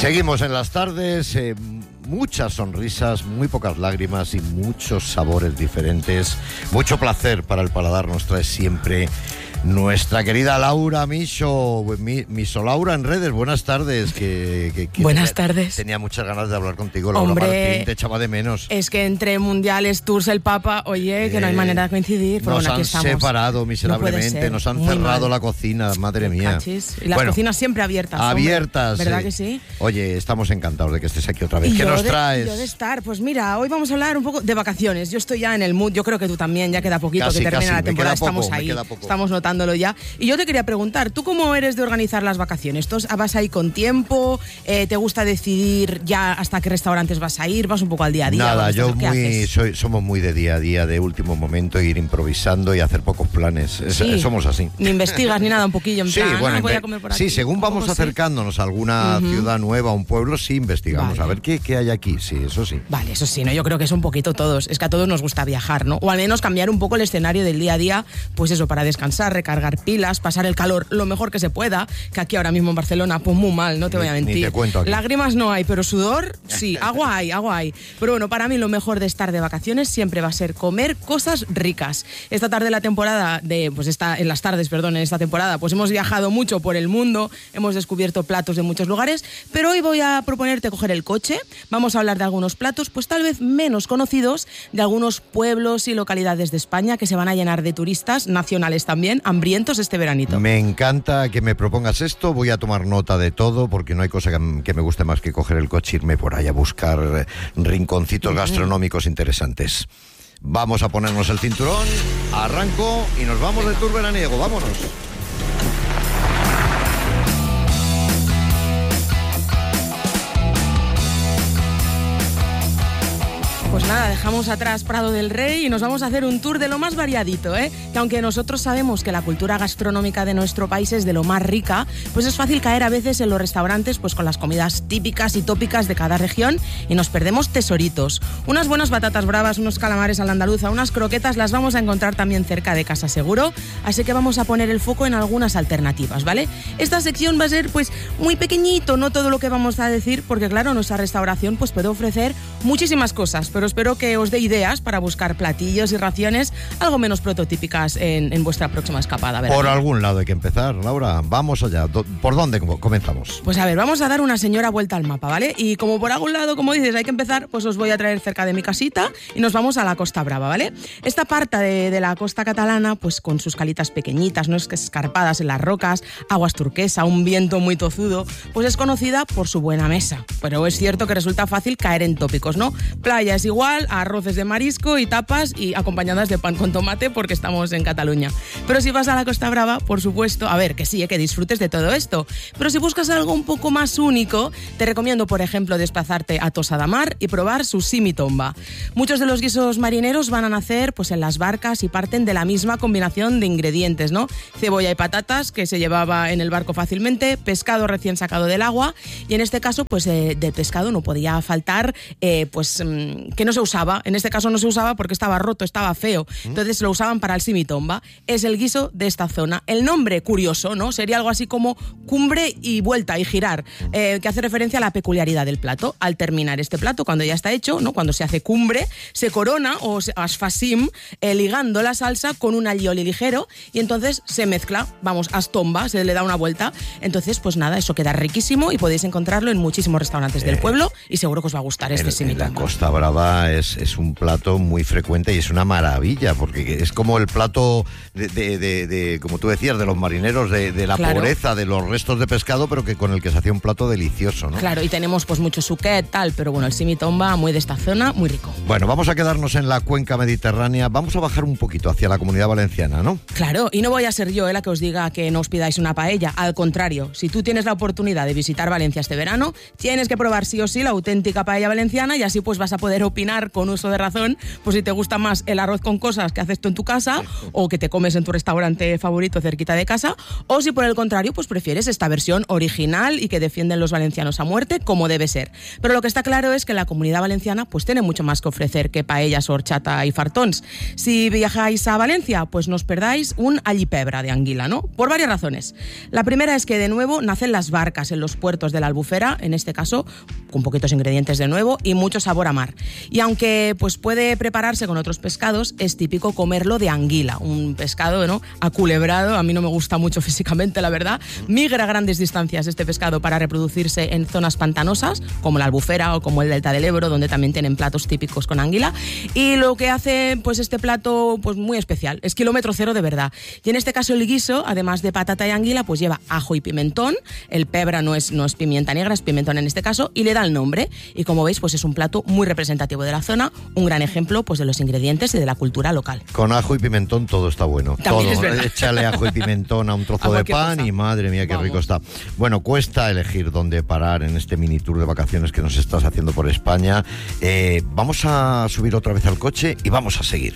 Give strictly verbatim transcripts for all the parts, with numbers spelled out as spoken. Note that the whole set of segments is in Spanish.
Seguimos en las tardes, eh, muchas sonrisas, muy pocas lágrimas y muchos sabores diferentes. Mucho placer para el paladar nos trae siempre nuestra querida Laura Miso, mi, Miso Laura en redes. Buenas tardes. Que, que, que Buenas tenía, tardes. Tenía muchas ganas de hablar contigo, Laura. Hombre, Martín, te echaba de menos. Es que entre mundiales, tours, el Papa, oye, que eh, no hay manera de coincidir. Pero nos bueno, aquí han estamos. separado miserablemente, no nos han cerrado mal. La cocina, madre mía. Cachis. Y las bueno, cocinas siempre abiertas. Abiertas. Hombre, ¿verdad eh. que sí? Oye, estamos encantados de que estés aquí otra vez. Y ¿Qué nos de, traes? Yo de estar, pues mira, hoy vamos a hablar un poco de vacaciones. Yo estoy ya en el mood, yo creo que tú también, ya queda poquito casi, que termina casi. la temporada, poco, estamos ahí, estamos notándolo ya. Y yo te quería preguntar, ¿tú cómo eres de organizar las vacaciones? ¿Tú vas ahí con tiempo? Eh, ¿Te gusta decidir ya hasta qué restaurantes vas a ir? ¿Vas un poco al día a día? Nada, yo muy, soy, somos muy de día a día, de último momento, ir improvisando y hacer pocos planes. Es, sí. Somos así. Ni investigas ni nada, un poquillo en sí, plan, bueno, ah, voy a comer por aquí. Sí, según vamos acercándonos a alguna uh-huh. ciudad nueva, a un pueblo, sí investigamos. Vale. A ver qué, qué hay aquí, sí, eso sí. Vale, eso sí, ¿no? Yo creo que es un poquito todos. Es que a todos nos gusta viajar, ¿no? O al menos cambiar un poco el escenario del día a día, pues eso, para descansar, recargar pilas, pasar el calor lo mejor que se pueda, que aquí ahora mismo en Barcelona, pues muy mal, no te voy a mentir. Ni te cuento aquí. Lágrimas no hay, pero sudor, sí, agua hay, agua hay. Pero bueno, para mí lo mejor de estar de vacaciones siempre va a ser comer cosas ricas. Esta tarde la temporada, de, pues esta, en las tardes, perdón, en esta temporada, pues hemos viajado mucho por el mundo, hemos descubierto platos de muchos lugares, pero hoy voy a proponerte coger el coche, vamos a hablar de algunos platos, pues tal vez menos conocidos, de algunos pueblos y localidades de España que se van a llenar de turistas, nacionales también, hambrientos este veranito. Me encanta que me propongas esto, voy a tomar nota de todo, porque no hay cosa que, que me guste más que coger el coche e irme por ahí a buscar rinconcitos gastronómicos interesantes. Vamos a ponernos el cinturón, arranco y nos vamos de tour veraniego, vámonos. Pues nada, dejamos atrás Prado del Rey y nos vamos a hacer un tour de lo más variadito, ¿eh? Que aunque nosotros sabemos que la cultura gastronómica de nuestro país es de lo más rica, pues es fácil caer a veces en los restaurantes pues con las comidas típicas y tópicas de cada región y nos perdemos tesoritos. Unas buenas batatas bravas, unos calamares a la andaluza, unas croquetas las vamos a encontrar también cerca de casa seguro, así que vamos a poner el foco en algunas alternativas, ¿vale? Esta sección va a ser pues muy pequeñito, no todo lo que vamos a decir, porque claro, nuestra restauración pues puede ofrecer muchísimas cosas, pero espero que os dé ideas para buscar platillos y raciones algo menos prototípicas en, en vuestra próxima escapada, ¿verdad? Por algún lado hay que empezar, Laura. Vamos allá. ¿Por dónde comenzamos? Pues a ver, vamos a dar una señora vuelta al mapa, ¿vale? Y como por algún lado, como dices, hay que empezar, pues os voy a traer cerca de mi casita y nos vamos a la Costa Brava, ¿vale? Esta parte de, de la costa catalana, pues con sus calitas pequeñitas, no es que escarpadas en las rocas, aguas turquesa, un viento muy tozudo, pues es conocida por su buena mesa. Pero es cierto que resulta fácil caer en tópicos, ¿no? Playa es igual, arroces de marisco y tapas y acompañadas de pan con tomate porque estamos en Cataluña. Pero si vas a la Costa Brava, por supuesto, a ver, que sí, que disfrutes de todo esto, pero si buscas algo un poco más único, te recomiendo, por ejemplo, desplazarte a Tossa de Mar y probar su simitomba. Muchos de los guisos marineros van a nacer pues en las barcas y parten de la misma combinación de ingredientes, ¿no? Cebolla y patatas, que se llevaba en el barco fácilmente, pescado recién sacado del agua, y en este caso, pues eh, del pescado no podía faltar, eh, pues mmm, que no se usaba. En este caso no se usaba porque estaba roto, estaba feo. Entonces lo usaban para el simitomba. Es el guiso de esta zona. El nombre, curioso, ¿no? Sería algo así como cumbre y vuelta y girar, eh, que hace referencia a la peculiaridad del plato. Al terminar este plato, cuando ya está hecho, ¿no? Cuando se hace cumbre, se corona o se asfasim, eh, ligando la salsa con un allioli ligero y entonces se mezcla, vamos, astomba, se le da una vuelta. Entonces, pues nada, eso queda riquísimo y podéis encontrarlo en muchísimos restaurantes eh, del pueblo y seguro que os va a gustar este simitomba. La Costa Brava es, es un plato muy frecuente y es una maravilla porque es como el plato de, de, de, de como tú decías, de los marineros, de, de la claro. pobreza, de los restos de pescado, pero que con el que se hacía un plato delicioso, ¿no? Claro, y tenemos pues mucho suquet, tal, pero bueno, el simitomba muy de esta zona, muy rico. Bueno, vamos a quedarnos en la cuenca mediterránea, vamos a bajar un poquito hacia la Comunidad Valenciana, ¿no? Claro, y no voy a ser yo eh, la que os diga que no os pidáis una paella, al contrario, si tú tienes la oportunidad de visitar Valencia este verano, tienes que probar sí o sí la auténtica paella valenciana y así pues vas a poder opinar opinar con uso de razón, pues si te gusta más el arroz con cosas que haces tú en tu casa o que te comes en tu restaurante favorito cerquita de casa, o si por el contrario pues prefieres esta versión original y que defienden los valencianos a muerte como debe ser. Pero lo que está claro es que la Comunidad Valenciana pues tiene mucho más que ofrecer que paellas, horchata y fartons. Si viajáis a Valencia, pues no os perdáis un allipebra de anguila, ¿no? Por varias razones. La primera es que de nuevo nacen las barcas en los puertos de la Albufera, en este caso con poquitos ingredientes de nuevo y mucho sabor a mar. Y aunque pues puede prepararse con otros pescados, es típico comerlo de anguila, un pescado, ¿no?, aculebrado. A mí no me gusta mucho físicamente, la verdad. Migra a grandes distancias este pescado para reproducirse en zonas pantanosas, como la Albufera o como el Delta del Ebro, donde también tienen platos típicos con anguila. Y lo que hace pues este plato pues muy especial es kilómetro cero de verdad. Y en este caso el guiso, además de patata y anguila, pues lleva ajo y pimentón. El pebra no es, no es pimienta negra, es pimentón en este caso, y le da el nombre. Y como veis, pues es un plato muy representativo de la zona, un gran ejemplo pues de los ingredientes y de la cultura local. Con ajo y pimentón todo está bueno. También todo. Es verdad. Échale ajo y pimentón a un trozo a de pan cosa. Y madre mía, qué Vamos. rico está. Bueno, cuesta elegir dónde parar en este mini tour de vacaciones que nos estás haciendo por España. Eh, vamos a subir otra vez al coche y vamos a seguir.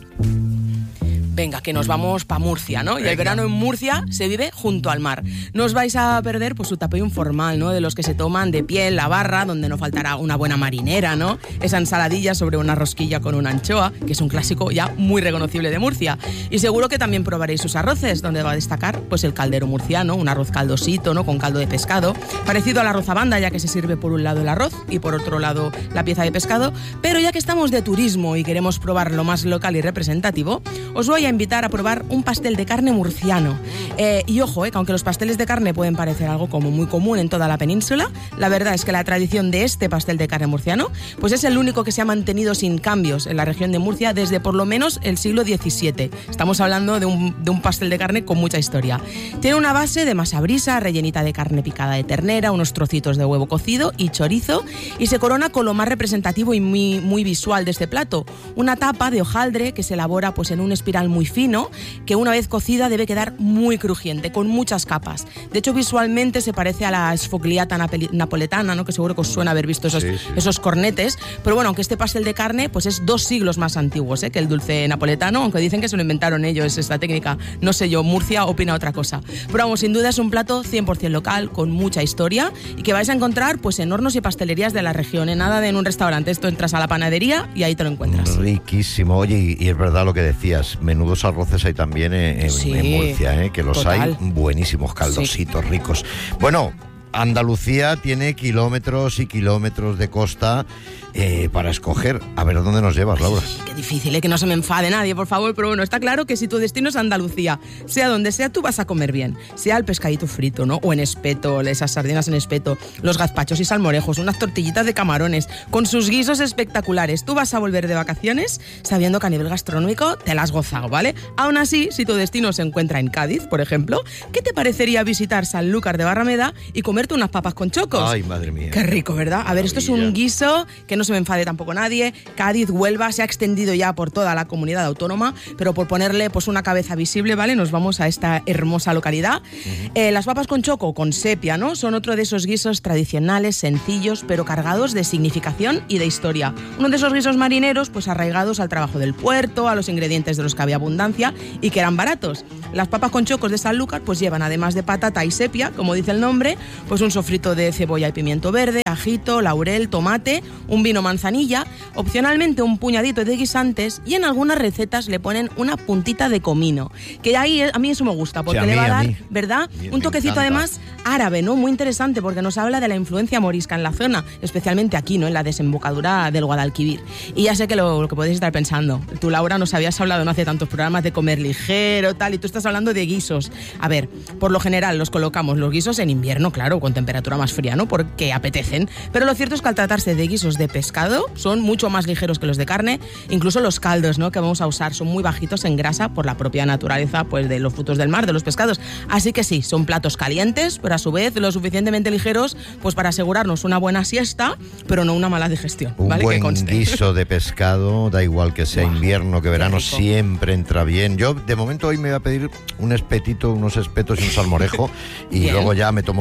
Venga, que nos vamos para Murcia, ¿no? Y el verano en Murcia se vive junto al mar. No os vais a perder pues su tapeo informal, ¿no? De los que se toman de pie en la barra, donde no faltará una buena marinera, ¿no? Esa ensaladilla sobre una rosquilla con una anchoa, que es un clásico ya muy reconocible de Murcia. Y seguro que también probaréis sus arroces, donde va a destacar pues el caldero murciano, un arroz caldosito, ¿no?, con caldo de pescado, parecido al arroz a banda, ya que se sirve por un lado el arroz y por otro lado la pieza de pescado. Pero ya que estamos de turismo y queremos probar lo más local y representativo, os voy a invitar a probar un pastel de carne murciano. Eh, y ojo, eh, que aunque los pasteles de carne pueden parecer algo como muy común en toda la península, la verdad es que la tradición de este pastel de carne murciano pues es el único que se ha mantenido sin cambios en la región de Murcia desde por lo menos el siglo diecisiete. Estamos hablando de un, de un pastel de carne con mucha historia. Tiene una base de masa brisa, rellenita de carne picada de ternera, unos trocitos de huevo cocido y chorizo, y se corona con lo más representativo y muy, muy visual de este plato, una tapa de hojaldre que se elabora pues en un espiral muy fino, que una vez cocida debe quedar muy crujiente, con muchas capas. De hecho, visualmente se parece a la sfogliata napoletana, ¿no?, que seguro que os suena haber visto esos, sí, sí. esos cornetes. Pero bueno, aunque este pastel de carne pues es dos siglos más antiguos ¿eh? que el dulce napoletano, aunque dicen que se lo inventaron ellos esta técnica. No sé yo, Murcia opina otra cosa. Pero vamos, sin duda es un plato cien por ciento local, con mucha historia, y que vais a encontrar pues en hornos y pastelerías de la región, en nada de en un restaurante. Esto entras a la panadería y ahí te lo encuentras. Riquísimo. Oye, y, y es verdad lo que decías, menudos arroces hay también en, en, sí, en Murcia, ¿eh? Que los total. hay buenísimos, caldositos, sí. ricos. Bueno, Andalucía tiene kilómetros y kilómetros de costa eh, para escoger. A ver, ¿dónde nos llevas, Laura? Ay, qué difícil, ¿eh? Que no se me enfade nadie, por favor. Pero bueno, está claro que si tu destino es Andalucía, sea donde sea, tú vas a comer bien. Sea el pescadito frito, ¿no? O en espeto, esas sardinas en espeto, los gazpachos y salmorejos, unas tortillitas de camarones, con sus guisos espectaculares. Tú vas a volver de vacaciones sabiendo que a nivel gastronómico te las has gozado, ¿vale? Aún así, si tu destino se encuentra en Cádiz, por ejemplo, ¿qué te parecería visitar Sanlúcar de Barrameda y comerte unas papas con chocos? Ay, madre mía. Qué rico, ¿verdad? A ver, esto es un guiso que no se me enfade tampoco nadie. Cádiz, Huelva, se ha extendido ya por toda la comunidad autónoma, pero por ponerle pues una cabeza visible, ¿vale? Nos vamos a esta hermosa localidad. Uh-huh. Eh, las papas con choco, con sepia, ¿no? Son otro de esos guisos tradicionales, sencillos, pero cargados de significación y de historia. Uno de esos guisos marineros, pues arraigados al trabajo del puerto, a los ingredientes de los que había abundancia y que eran baratos. Las papas con chocos de Sanlúcar, pues llevan, además de patata y sepia, como dice el nombre, pues un sofrito de cebolla y pimiento verde, ajito, laurel, tomate, un vino manzanilla, opcionalmente un puñadito de guisantes, y en algunas recetas le ponen una puntita de comino, que ahí a mí eso me gusta, porque sí, le va a dar, a ¿verdad? Mí, un toquecito además árabe, ¿no? Muy interesante, porque nos habla de la influencia morisca en la zona, especialmente aquí, ¿no? En la desembocadura del Guadalquivir. Y ya sé que lo, lo que podéis estar pensando, tú, Laura, nos habías hablado no hace tantos programas de comer ligero, tal, y tú estás hablando de guisos. A ver, por lo general los colocamos los guisos en invierno, claro, con temperatura más fría, ¿no? Porque apetecen. Pero lo cierto es que al tratarse de guisos de pescado, son mucho más ligeros que los de carne. Incluso los caldos, ¿no?, que vamos a usar son muy bajitos en grasa por la propia naturaleza, pues, de los frutos del mar, de los pescados. Así que sí, son platos calientes, pero a su vez lo suficientemente ligeros, pues para asegurarnos una buena siesta, pero no una mala digestión. Un ¿vale? buen que conste. Guiso de pescado, da igual que sea wow, invierno, que verano, rico. Siempre entra bien. Yo, de momento, hoy me voy a pedir un espetito, unos espetos y un salmorejo, y Bien. Luego ya me tomo el guiso por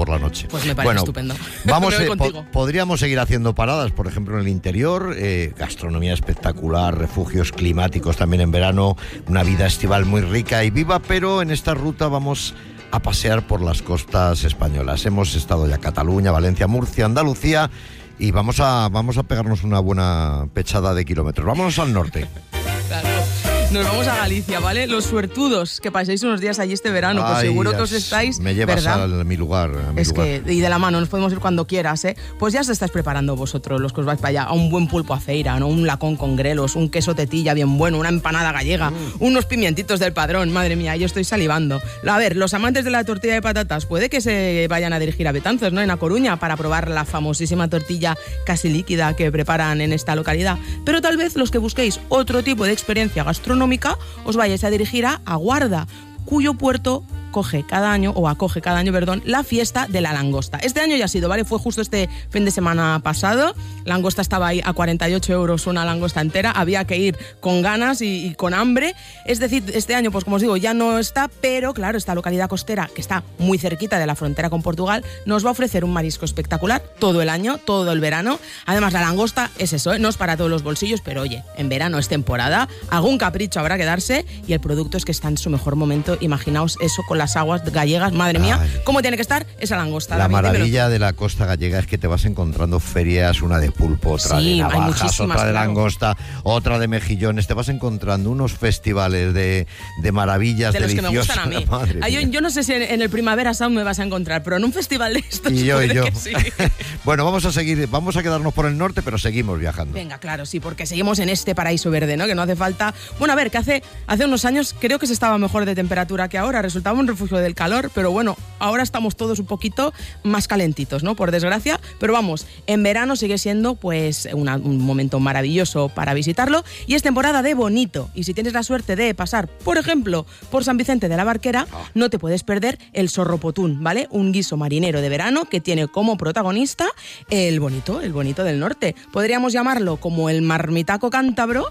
por la noche. Pues me parece bueno, estupendo. Vamos, me eh, voy po contigo. podríamos seguir haciendo paradas, por ejemplo, en el interior, eh, gastronomía espectacular, refugios climáticos también en verano, una vida estival muy rica y viva, pero en esta ruta vamos a pasear por las costas españolas. Hemos estado ya Cataluña, Valencia, Murcia, Andalucía y vamos a, vamos a pegarnos una buena pechada de kilómetros. Vámonos al norte. Claro. Nos vamos a Galicia, ¿vale? Los suertudos que paséis unos días allí este verano, pues Ay, seguro que Dios, os estáis, me llevas ¿verdad? a mi lugar, a mi es lugar. que, y de la mano, nos podemos ir cuando quieras, ¿eh? Pues ya os estáis preparando vosotros, los que os vais para allá, a un buen pulpo a feira, ¿no? Un lacón con grelos, un queso tetilla bien bueno, una empanada gallega, mm. unos pimientitos del Padrón, madre mía, yo estoy salivando. A ver, los amantes de la tortilla de patatas, puede que se vayan a dirigir a Betanzos, ¿no? En A Coruña, para probar la famosísima tortilla casi líquida que preparan en esta localidad. Pero tal vez los que busquéis otro tipo de experiencia gastronómica, os vayáis a dirigir a Guarda, cuyo puerto coge cada año, o acoge cada año, perdón, la fiesta de la langosta. Este año ya ha sido, ¿vale? Fue justo este fin de semana pasado. La langosta estaba ahí a cuarenta y ocho euros una langosta entera. Había que ir con ganas y, y con hambre. Es decir, este año, pues como os digo, ya no está, pero claro, esta localidad costera, que está muy cerquita de la frontera con Portugal, nos va a ofrecer un marisco espectacular todo el año, todo el verano. Además, la langosta es eso, ¿eh? No es para todos los bolsillos, pero oye, en verano es temporada, algún capricho habrá que darse y el producto es que está en su mejor momento. Imaginaos eso con la las aguas gallegas, madre mía, Ay. ¿Cómo tiene que estar esa langosta? La David, maravilla dímelo. de la costa gallega es que te vas encontrando ferias, una de pulpo, otra sí, de navajas, otra de claro. langosta, otra de mejillones, te vas encontrando unos festivales de, de maravillas de los deliciosas. Que me gustan a mí. Ay, yo, yo no sé si en, en el Primavera Sound me vas a encontrar, pero en un festival de estos y yo, y yo. Sí. Bueno, vamos a seguir, vamos a quedarnos por el norte, pero seguimos viajando. Venga, claro, sí, porque seguimos en este paraíso verde, ¿no? Que no hace falta... Bueno, a ver, que hace, hace unos años creo que se estaba mejor de temperatura que ahora, resultaba un refugio del calor, pero bueno, ahora estamos todos un poquito más calentitos, ¿no? Por desgracia, pero vamos, en verano sigue siendo pues una, un momento maravilloso para visitarlo y es temporada de bonito. Y si tienes la suerte de pasar, por ejemplo, por San Vicente de la Barquera, no te puedes perder el sorropotún, ¿vale? Un guiso marinero de verano que tiene como protagonista el bonito, el bonito del norte. Podríamos llamarlo como el marmitaco cántabro,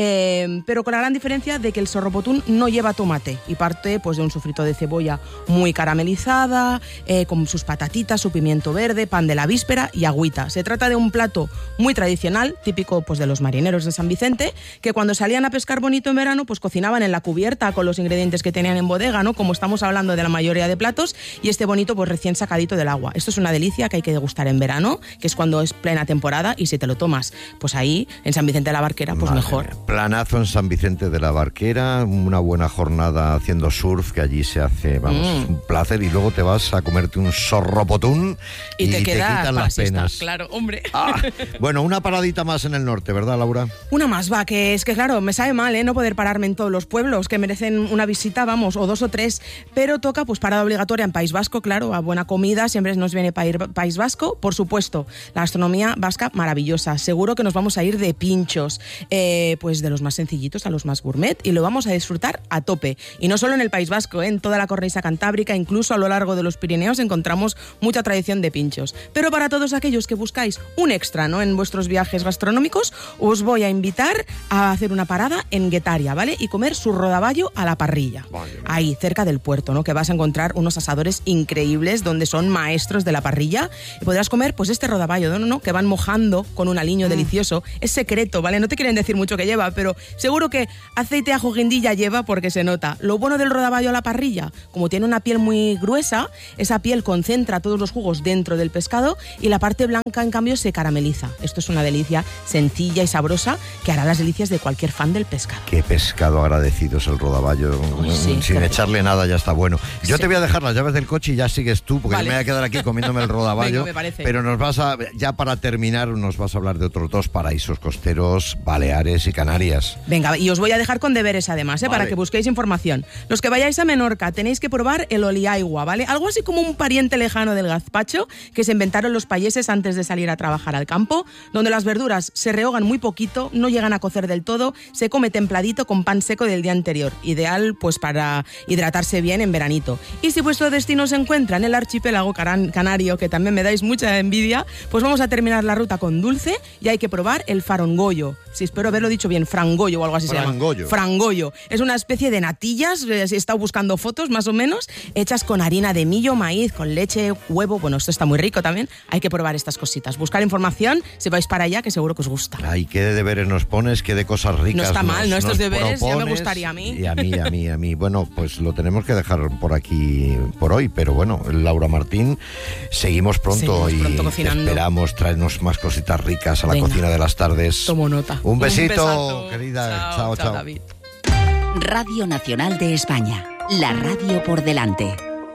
eh, pero con la gran diferencia de que el sorropotún no lleva tomate y parte pues de un sofrito de cebolla muy caramelizada, eh, con sus patatitas, su pimiento verde, pan de la víspera y agüita. Se trata de un plato muy tradicional, típico pues de los marineros de San Vicente, que cuando salían a pescar bonito en verano, pues cocinaban en la cubierta con los ingredientes que tenían en bodega, ¿no? Como estamos hablando de la mayoría de platos, y este bonito pues recién sacadito del agua. Esto es una delicia que hay que degustar en verano, que es cuando es plena temporada, y si te lo tomas, pues ahí, en San Vicente de la Barquera, pues Madre mejor. Mía. Planazo en San Vicente de la Barquera, una buena jornada haciendo surf, que allí se hace, vamos, mm. un placer, y luego te vas a comerte un sorropotún y, y te, te quitan las penas. Claro, hombre. Ah, bueno, una paradita más en el norte, ¿verdad, Laura? Una más, va, que es que claro, me sabe mal, ¿eh? No poder pararme en todos los pueblos que merecen una visita, vamos, o dos o tres, pero toca pues parada obligatoria en País Vasco, claro, a buena comida, siempre nos viene para ir País Vasco, por supuesto, la gastronomía vasca maravillosa, seguro que nos vamos a ir de pinchos, eh, pues de los más sencillitos a los más gourmet, y lo vamos a disfrutar a tope, y no solo en el País Vasco, ¿eh? En toda la cornisa cantábrica, incluso a lo largo de los Pirineos encontramos mucha tradición de pinchos, pero para todos aquellos que buscáis un extra, ¿no? En vuestros viajes gastronómicos, os voy a invitar a hacer una parada en Guetaria, ¿vale? Y comer su rodaballo a la parrilla. Vale. Ahí, cerca del puerto, ¿no? Que vas a encontrar unos asadores increíbles donde son maestros de la parrilla y podrás comer, pues, este rodaballo, ¿no? ¿no? Que van mojando con un aliño mm. delicioso. Es secreto, ¿vale? No te quieren decir mucho que lleva, pero seguro que aceite, ajo, guindilla lleva porque se nota. Lo bueno del rodaballo a la parrilla, como tiene una piel muy gruesa, esa piel concentra todos los jugos dentro del pescado y la parte blanca, en cambio, se carameliza. Esto es una delicia sencilla y sabrosa que hará las delicias de cualquier fan del pescado. Qué pescado agradecido es el rodaballo. Uy, sí, sin echarle nada ya está bueno. Yo sí. te voy a dejar las llaves del coche y ya sigues tú, porque vale. yo me voy a quedar aquí comiéndome el rodaballo. Venga, me parece. Pero nos vas a, ya para terminar, nos vas a hablar de otros dos paraísos costeros, Baleares y Canarias. Venga, y os voy a dejar con deberes además, ¿eh? Vale. Para que busquéis información. Los que vayáis a Menorca tenéis que probar el oliaigua, ¿vale? Algo así como un pariente lejano del gazpacho que se inventaron los payeses antes de salir a trabajar al campo, donde las verduras se rehogan muy poquito, no llegan a cocer del todo, se come templadito con pan seco del día anterior, ideal pues para hidratarse bien en veranito. Y si vuestro destino se encuentra en el archipiélago canario, que también me dais mucha envidia, pues vamos a terminar la ruta con dulce y hay que probar el farongollo. Si espero haberlo dicho bien, frangollo o algo así Frangollo. se llama. Frangollo. Es una especie de natillas, he estado buscando fotos más o menos, hechas con harina harina de millo, maíz, con leche, huevo. Bueno, esto está muy rico también. Hay que probar estas cositas. Buscar información, si vais para allá, que seguro que os gusta. Ay, qué de deberes nos pones, qué de cosas ricas. No está nos, mal, ¿no? Estos deberes propones, ya me gustaría a mí. Y a mí, a mí, a mí. Bueno, pues lo tenemos que dejar por aquí por hoy, pero bueno, Laura Martín, seguimos pronto seguimos y pronto cocinando. esperamos traernos más cositas ricas a la Venga. cocina de las tardes. Tomo nota. Un besito, Un querida. Chao, Chao, chao. David. Radio Nacional de España, la radio por delante.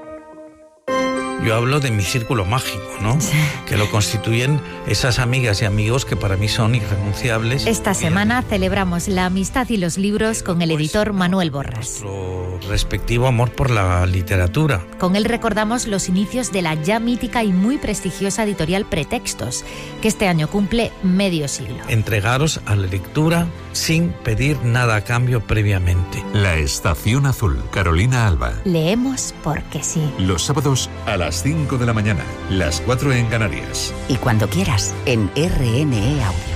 Yo hablo de mi círculo mágico, ¿no? Sí. Que lo constituyen esas amigas y amigos que para mí son irrenunciables. Esta semana celebramos la amistad y los libros con el editor Manuel Borras. Nuestro respectivo amor por la literatura. Con él recordamos los inicios de la ya mítica y muy prestigiosa editorial Pretextos, que este año cumple medio siglo. Entregaros a la lectura sin pedir nada a cambio previamente. La Estación Azul, Carolina Alba. Leemos porque sí. Los sábados a las cinco de la mañana, las cuatro en Canarias. Y cuando quieras, en R N E Audio.